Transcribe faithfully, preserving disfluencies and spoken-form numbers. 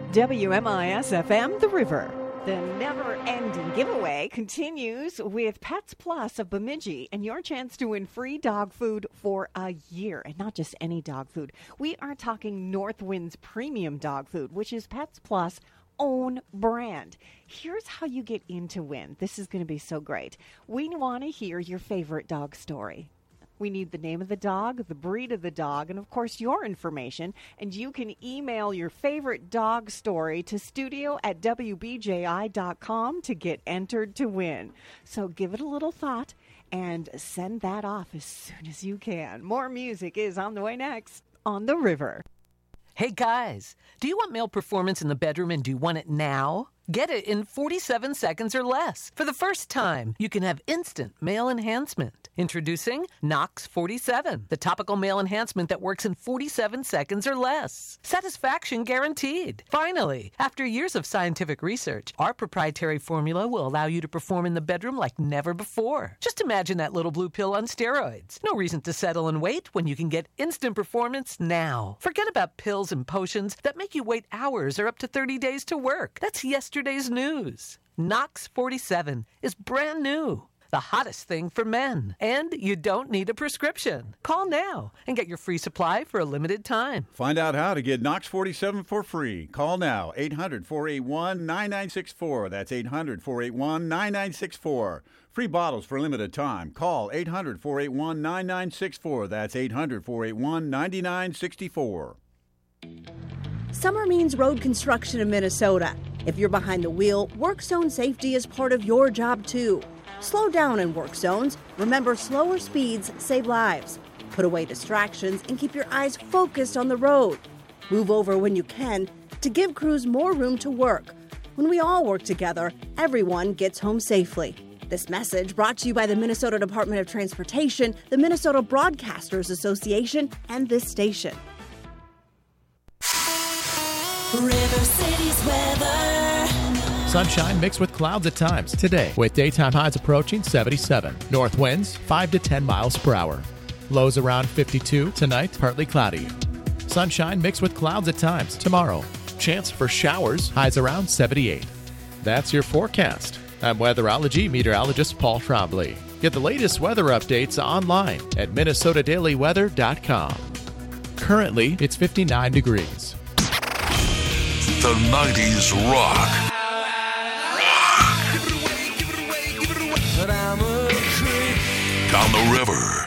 W M I S F M, The River. The never-ending giveaway continues with Pets Plus of Bemidji and your chance to win free dog food for a year. And not just any dog food. We are talking Northwind's premium dog food, which is Pets Plus' own brand. Here's how you get in to win. This is going to be so great. We want to hear your favorite dog story. We need the name of the dog, the breed of the dog, and, of course, your information. And you can email your favorite dog story to studio at w b j i dot com to get entered to win. So give it a little thought and send that off as soon as you can. More music is on the way next on The River. Hey, guys, do you want male performance in the bedroom and do you want it now? Get it in forty-seven seconds or less. For the first time, you can have instant male enhancement. Introducing Nox forty-seven, the topical male enhancement that works in forty-seven seconds or less. Satisfaction guaranteed. Finally, after years of scientific research, our proprietary formula will allow you to perform in the bedroom like never before. Just imagine that little blue pill on steroids. No reason to settle and wait when you can get instant performance now. Forget about pills and potions that make you wait hours or up to thirty days to work. That's yesterday's news. Nox forty-seven is brand new. The hottest thing for men. And you don't need a prescription. Call now and get your free supply for a limited time. Find out how to get Nox forty-seven for free. Call now, eight hundred, four eight one, nine nine six four. That's eight hundred, four eight one, nine nine six four. Free bottles for a limited time. Call eight hundred, four eight one, nine nine six four. That's eight hundred, four eight one, nine nine six four. Summer means road construction in Minnesota. If you're behind the wheel, work zone safety is part of your job too. Slow down in work zones. Remember, slower speeds save lives. Put away distractions and keep your eyes focused on the road. Move over when you can to give crews more room to work. When we all work together, everyone gets home safely. This message brought to you by the Minnesota Department of Transportation, the Minnesota Broadcasters Association, and this station. River City's weather. Sunshine mixed with clouds at times today, with daytime highs approaching seventy-seven. North winds five to ten miles per hour. Lows around fifty-two. Tonight, partly cloudy. Sunshine mixed with clouds at times tomorrow. Chance for showers, highs around seventy-eight. That's your forecast. I'm weatherology meteorologist Paul Trombley. Get the latest weather updates online at minnesota daily weather dot com. Currently, it's fifty-nine degrees. The nineties rock. Rock. Down the river.